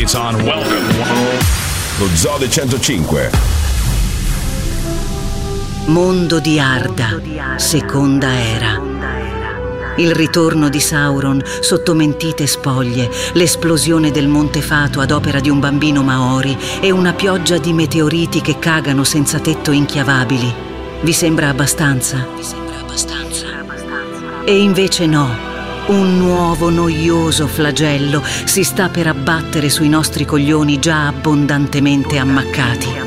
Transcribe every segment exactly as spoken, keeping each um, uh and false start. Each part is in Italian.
It's on. Welcome. Lo Zoo centocinque. Mondo di Arda, seconda era. Il ritorno di Sauron sotto mentite spoglie, l'esplosione del Monte Fato ad opera di un bambino Maori e una pioggia di meteoriti che cagano senza tetto inchiavabili. Vi sembra abbastanza? Vi sembra abbastanza? E invece no. Un nuovo noioso flagello si sta per abbattere sui nostri coglioni già abbondantemente ammaccati.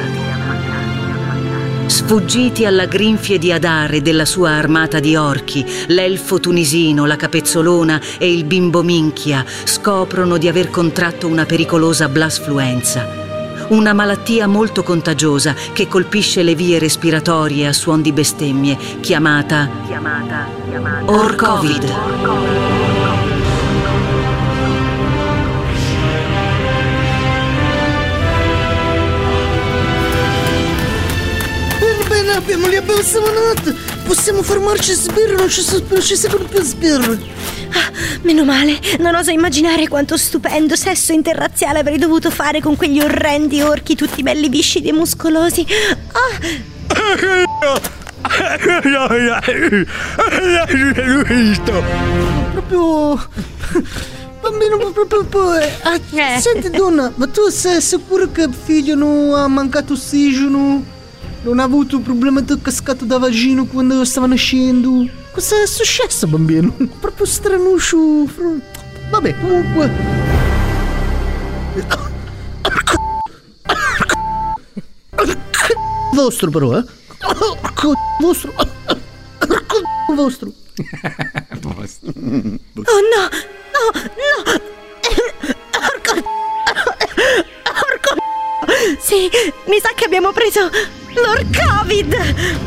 Sfuggiti alla grinfie di Adar e della sua armata di orchi, l'elfo tunisino, la capezzolona e il bimbo minchia scoprono di aver contratto una pericolosa blasfluenza. Una malattia molto contagiosa che colpisce le vie respiratorie a suon di bestemmie, chiamata, chiamata, chiamata Orcovid. Bene, abbiamo li abbiamo stavonato. Possiamo fermarci a sbirro, non ci, non ci seguono più sbirro. Ah, meno male, non oso immaginare quanto stupendo sesso interrazziale avrei dovuto fare con quegli orrendi orchi tutti belli viscidi e muscolosi. Ah! Proprio... Bambino, proprio... proprio ah, Eh. Senti donna, ma tu sei sicuro che il figlio non ha mancato ossigeno? Non ha avuto un problema di cascato da vagino quando stava nascendo? Cosa è successo, bambino? Proprio stranuscio. Vabbè, comunque. Vostro però, eh? Vostro. Vostro. Oh no! No! No! Orco! Orco! Sì, mi sa che abbiamo preso l'Orcovid!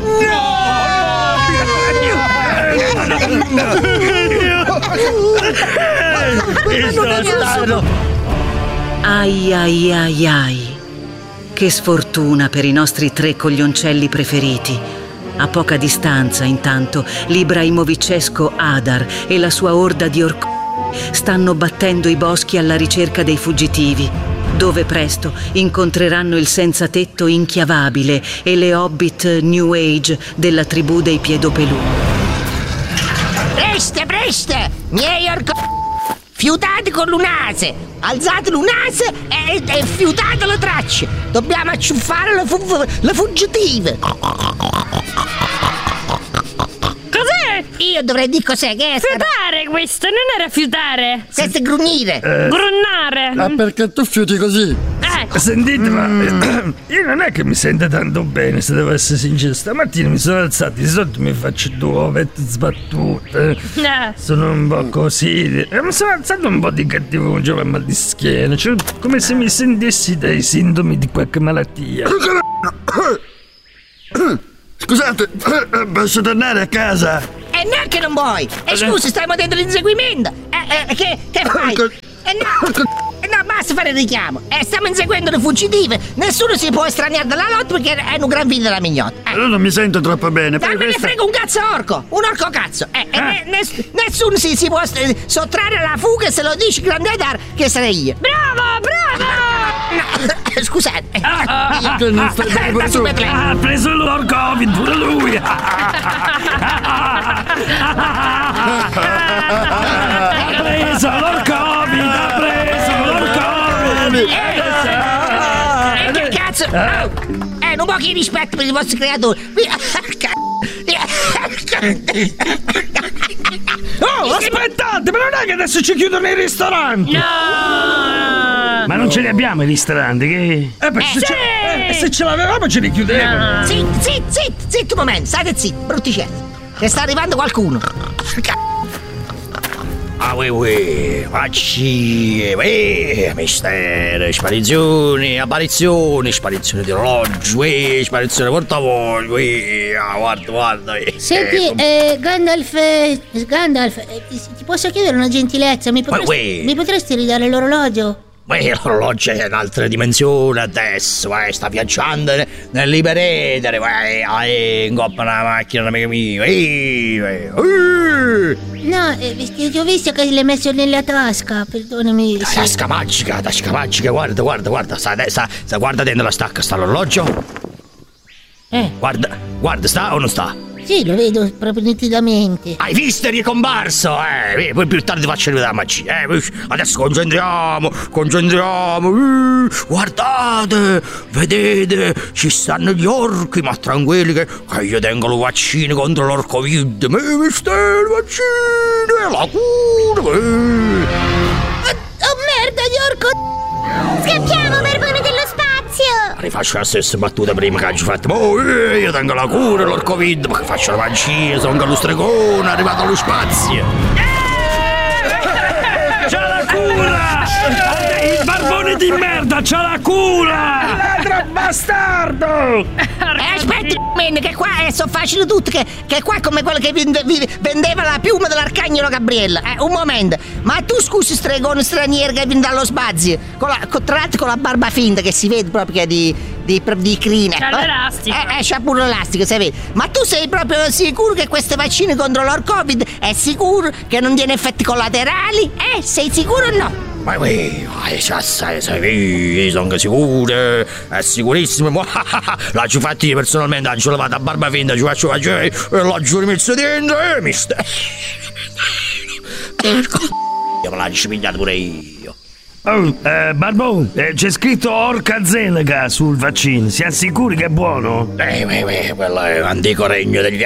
Ai ai ai ai. Che sfortuna per i nostri tre coglioncelli preferiti. A poca distanza, intanto, l'ibrahimovicesco Adar e la sua orda di orco stanno battendo i boschi alla ricerca dei fuggitivi, dove presto incontreranno il senza tetto inchiavabile e le hobbit New Age della tribù dei Piedopelù. Preste, preste! Miei orco... Fiutate con l'unase! Alzate l'unase e, e fiutate le tracce! Dobbiamo acciuffare le, fu- le fuggitive! Cos'è? Io dovrei dire cos'è, che è? sta- Fiutare questo, non era fiutare. Questo è grugnire! Grunnare. Ah, perché tu fiuti così? Eh, Sentite, ma io non è che mi sento tanto bene, se devo essere sincero. Stamattina mi sono alzato, di solito mi faccio due ovette sbattute. eh. Sono un po' così. E mi sono alzato un po' di cattivo un giorno mal di schiena. Cioè, come se mi sentissi dei sintomi di qualche malattia. Scusate, posso tornare a casa? E no che non vuoi! E scusi, stiamo dentro l'inseguimento! Eh, eh, che, che fai? E no! E no, basta fare il richiamo! E stiamo inseguendo le fuggitive! Nessuno si può estraniare dalla lotta perché è un gran figlio della mignotta! Eh. Io non mi sento troppo bene. Ma per me ne questo- frega un cazzo orco! Un orco cazzo! Eh, e ne- ness- nessuno si, si può eh, sottrarre alla fuga se lo dici grande Adar che sarei io! Bravo, bravo! No, scusate! Che non stai bene pure tu. Ha preso l'Orcovid pure lui! Ha preso l'Orcovid! Ha preso l'Orcovid! Eh, che cazzo! Oh, eh, non può che rispetto per i vostri creatori! Oh, aspettate, ma non è che adesso ci chiudono i ristoranti! No! Ma non ce li abbiamo i ristoranti, che? Eh, perché se, Eh, ce, sì! eh, se ce l'avevamo ce li chiudevano! Zitto, zitto, zitto, zitto un momento, state zitto, brutticelli! Che sta arrivando qualcuno! Ah, oui, oui, facci, oui, misteri, sparizioni, apparizioni, sparizioni di orologi, oui, sparizioni di portavoglio, oui, ah, guarda, guarda. eh, Senti, eh, eh, Gandalf, eh, Gandalf, eh, ti posso chiedere una gentilezza? Mi potresti, uè. mi potresti ridare l'orologio? Uè, l'orologio è in altre dimensioni adesso, uè, sta viaggiando nell'iperetere, uè, uè, ingoppa una macchina, amico mio, uè, uè, uè. No, eh, ti ho visto che l'hai messo nella tasca, perdonami. La tasca magica, tasca magica, guarda, guarda, guarda, sta, sta, sta, guarda dentro la stacca, sta l'orologio. Eh. Guarda, guarda, sta o non sta? Sì, lo vedo proprio nitidamente. Hai visto, è ricomparso, eh, poi più tardi faccio vedere la magia, eh, adesso concentriamo, concentriamo, eh, guardate, vedete, ci stanno gli orchi, ma tranquilli che, che io tengo i vaccini contro l'orcovid, mistero, vaccini, la cura, eh. Oh, oh merda, gli orco... Scappiamo, barbone dello spazio! Rifaccio la stessa battuta prima che hai fatto. Oh, eh, io tengo la cura, l'orcovid, ma che faccio la magia, sono lo stregone, arrivato allo spazio. C'ha la cura! Il barbone di merda c'ha la cura! Ladro bastardo! Eh, aspetta, man, che qua eh, sono facili tutti, che, che qua è come quello che vende, vendeva la piuma dell'arcangelo Gabriele. Eh, un momento, ma tu scusi stregone straniero che viene dallo spazio, con la, con, tra l'altro con la barba finta che si vede proprio che è di, di, di crine. C'ha l'elastico. Eh, eh, c'ha pure l'elastico, si vede. Ma tu sei proprio sicuro che queste vaccine contro l'Or-Covid è sicuro che non tiene effetti collaterali? Eh, sei sicuro o no? Ma uè, sai, sai, sono sicuro, è sicurissimo. L'ho fatto io personalmente, l'ho lavato a barba finta, ci faccio faccio e l'ho rimesso dentro e mi sta. Porco me l'ho pigliato pure io. Oh, eh, Barbone, eh, c'è scritto AstraZeneca sul vaccino, siamo sicuri che è buono? Eh, eh, eh, quello è l'antico regno degli...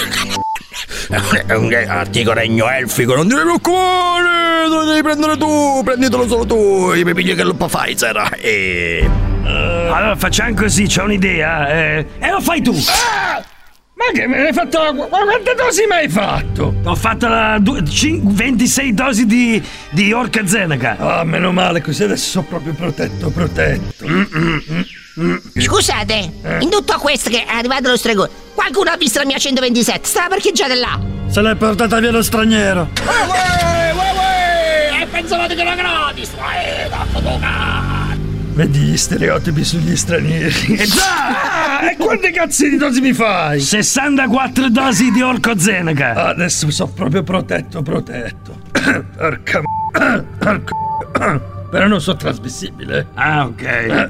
è un antico regno elfico, non ti preoccupare, lo devi prendere tu, prenditelo solo tu, io mi piglio che lo fa Pfizer. E... Uh, allora facciamo così, c'ho un'idea, eh, e lo fai tu! Ah! Ma che me ne hai fatto? Quante dosi mi hai fatto? Ho fatto la du- cin- ventisei dosi di, di AstraZeneca. Ah, meno male, così adesso sono proprio protetto, protetto. Mm, mm, mm, mm. Scusate, eh? In tutto questo che è arrivato lo stregone, qualcuno ha visto la mia centoventisette? Stava parcheggiata là. Se l'hai portata via lo straniero. Uè, uè, uè, uè, e pensavate che era gratis? Eh, tanto tocca. Vedi gli stereotipi sugli stranieri. E già! E quante cazzi di dosi mi fai? sessantaquattro dosi di AstraZeneca. Ah, adesso sono proprio protetto, protetto. Porca m***a. Porca m***a. Però non sono trasmissibile. Ah, ok.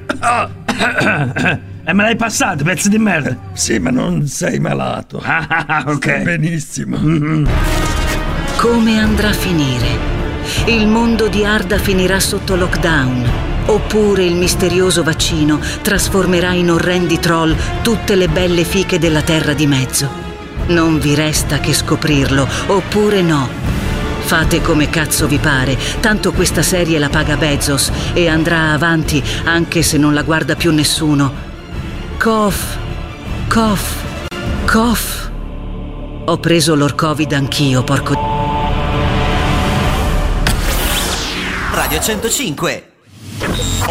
E me l'hai passato, pezzo di merda? Sì, ma non sei malato. Ah, ok. Stai benissimo. Mm-hmm. Come andrà a finire? Il mondo di Arda finirà sotto lockdown? Oppure il misterioso vaccino trasformerà in orrendi troll tutte le belle fiche della terra di mezzo? Non vi resta che scoprirlo, oppure no. Fate come cazzo vi pare, tanto questa serie la paga Bezos e andrà avanti anche se non la guarda più nessuno. Cough, cough, cough. Ho preso l'Or-Covid anch'io, porco... Radio centocinque.